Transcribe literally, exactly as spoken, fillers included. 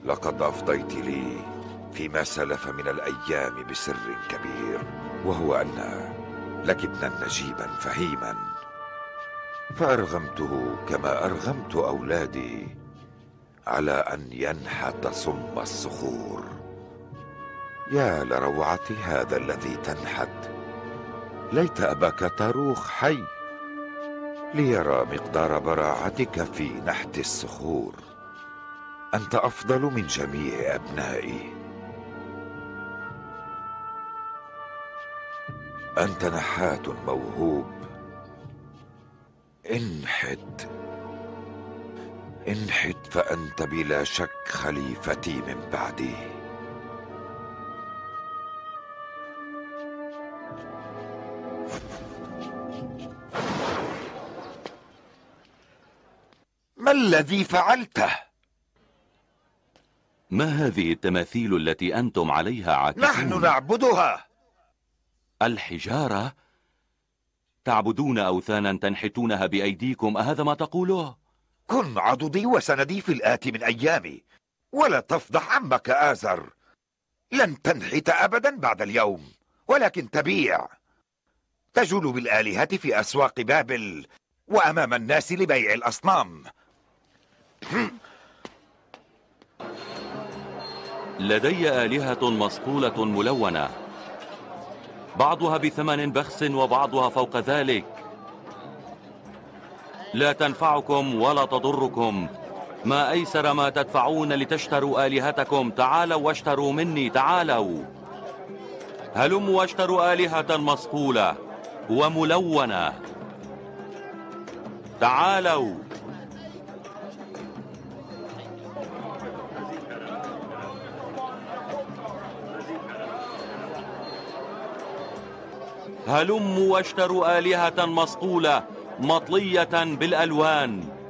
لقد أفضيت لي فيما سلف من الأيام بسر كبير، وهو أن لك ابنا نجيبا فهيما، فأرغمته كما أرغمت أولادي على أن ينحت صم الصخور. يا لروعة هذا الذي تنحت، ليت أباك طاروخ حي ليرى مقدار براعتك في نحت الصخور. أنت أفضل من جميع أبنائي. أنت نحات موهوب. انحت انحت فأنت بلا شك خليفتي من بعدي. ما الذي فعلته؟ ما هذه التماثيل التي أنتم عليها عاكفون؟ نحن نعبدها. الحجارة؟ تعبدون أوثانا تنحتونها بأيديكم، أهذا ما تقوله؟ كن عضدي وسندي في الآتي من أيامي، ولا تفضح عمك آزر. لن تنحت أبدا بعد اليوم، ولكن تبيع. تجول بالآلهة في أسواق بابل وأمام الناس لبيع الأصنام. لدي آلهة مصقولة ملونة، بعضها بثمن بخس وبعضها فوق ذلك. لا تنفعكم ولا تضركم. ما أيسر ما تدفعون لتشتروا آلهتكم. تعالوا واشتروا مني، تعالوا. هلموا واشتروا آلهة مصقولة وملونة. تعالوا. هلموا واشتروا آلهة مصقولة مطلية بالألوان.